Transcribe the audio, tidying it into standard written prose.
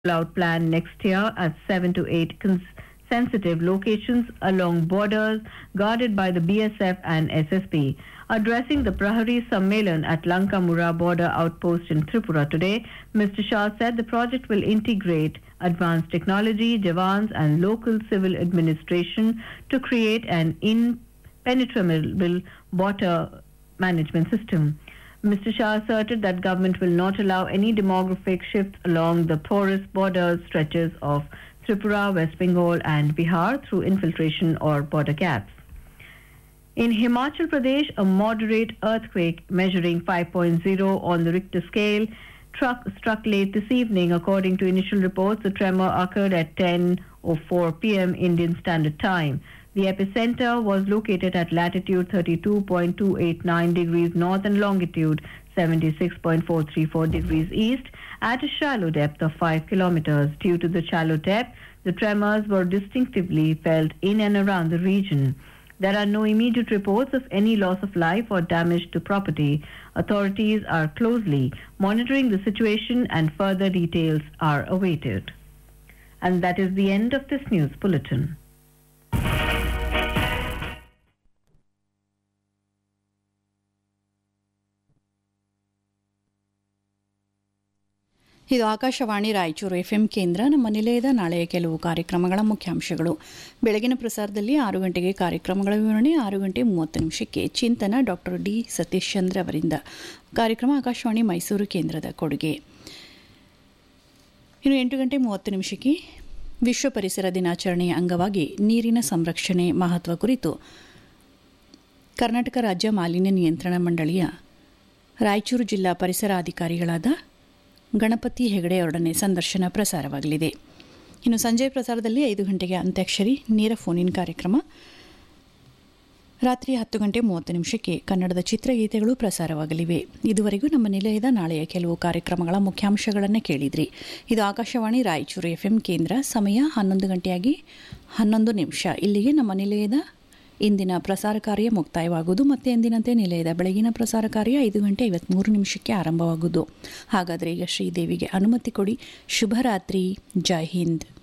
rollout plan next year at 7 to 8 sensitive locations along borders guarded by the BSF and SSP. Addressing the Prahari Sammelan at Lankamura border outpost in Tripura today, Mr. Shah said the project will integrate advanced technology, jawans and local civil administration to create an impenetrable border management system. Mr. Shah asserted that government will not allow any demographic shifts along the porous border stretches of Tripura, West Bengal and Bihar through infiltration or border gaps. In Himachal Pradesh, a moderate earthquake measuring 5.0 on the Richter scale struck late this evening. According to initial reports, the tremor occurred at 10:04 p.m. Indian Standard Time. The epicenter was located at latitude 32.289 degrees north and longitude 76.434 degrees east at a shallow depth of 5 kilometers. Due to the shallow depth, the tremors were distinctively felt in and around the region. There are no immediate reports of any loss of life or damage to property. Authorities are closely monitoring the situation and further details are awaited. And that is the end of this news bulletin. ಇದು Akashvani Raichur FM ಕೇಂದ್ರ. ನಮ್ಮ ನಿಲಯದ ನಾಳೆಯ ಕೆಲವು ಕಾರ್ಯಕ್ರಮಗಳ ಮುಖ್ಯಾಂಶಗಳು. ಬೆಳಗಿನ ಪ್ರಸಾರದಲ್ಲಿ 6 ಗಂಟೆಗೆ ಕಾರ್ಯಕ್ರಮಗಳ ವಿವರಣೆ, 6 ಗಂಟೆ 30 ನಿಮಿಷಕ್ಕೆ ಚಿಂತನ ಡಾಕ್ಟರ್ ಡಿ ಸತೀಶ್ ಚಂದ್ರ ಅವರಿಂದ. ಕಾರ್ಯಕ್ರಮ ಆಕಾಶವಾಣಿ ಮೈಸೂರು ಕೇಂದ್ರದ ಕೊಡುಗೆ. ಇನ್ನು 8 ಗಂಟೆ 30 ನಿಮಿಷಕ್ಕೆ ವಿಶ್ವ ಪರಿಸರ ದಿನಾಚರಣೆಯ ಅಂಗವಾಗಿ ನೀರಿನ ಸಂರಕ್ಷಣೆ ಮಹತ್ವ ಕುರಿತು ಕರ್ನಾಟಕ ರಾಜ್ಯ ಮಾಲಿನ್ಯ ನಿಯಂತ್ರಣ ಮಂಡಳಿಯ ರಾಯಚೂರು ಜಿಲ್ಲಾ ಪರಿಸರಾಧಿಕಾರಿಗಳಾದ ಗಣಪತಿ ಹೆಗಡೆ ಅವರೊಡನೆ ಸಂದರ್ಶನ ಪ್ರಸಾರವಾಗಲಿದೆ. ಇನ್ನು ಸಂಜೆ ಪ್ರಸಾರದಲ್ಲಿ 5 ಗಂಟೆಗೆ ಅಂತ್ಯಾಕ್ಷರಿ ನೇರ ಫೋನ್ ಇನ್ ಕಾರ್ಯಕ್ರಮ. ರಾತ್ರಿ 10 ಗಂಟೆ 30 ನಿಮಿಷಕ್ಕೆ ಕನ್ನಡದ ಚಿತ್ರಗೀತೆಗಳು ಪ್ರಸಾರವಾಗಲಿವೆ. ಇದುವರೆಗೂ ನಮ್ಮ ನಿಲಯದ ನಾಳೆಯ ಕೆಲವು ಕಾರ್ಯಕ್ರಮಗಳ ಮುಖ್ಯಾಂಶಗಳನ್ನು ಕೇಳಿದ್ರಿ. ಇದು ಆಕಾಶವಾಣಿ ರಾಯಚೂರು ಎಫ್ಎಂ ಕೇಂದ್ರ. ಸಮಯ 11 ಗಂಟೆಯಾಗಿ 11 ನಿಮಿಷ. ಇಲ್ಲಿಗೆ ನಮ್ಮ ನಿಲಯದ ಇಂದಿನ ಪ್ರಸಾರ ಕಾರ್ಯ ಮುಕ್ತಾಯವಾಗುವುದು. ಮತ್ತೆ ಎಂದಿನಂತೆ ನಿಲಯದ ಬೆಳಗಿನ ಪ್ರಸಾರ ಕಾರ್ಯ 5 ಗಂಟೆ 53 ನಿಮಿಷಕ್ಕೆ ಆರಂಭವಾಗುವುದು. ಹಾಗಾದರೆ ಈಗ ಶ್ರೀದೇವಿಗೆ ಅನುಮತಿ ಕೊಡಿ. ಶುಭರಾತ್ರಿ. ಜೈ ಹಿಂದ್.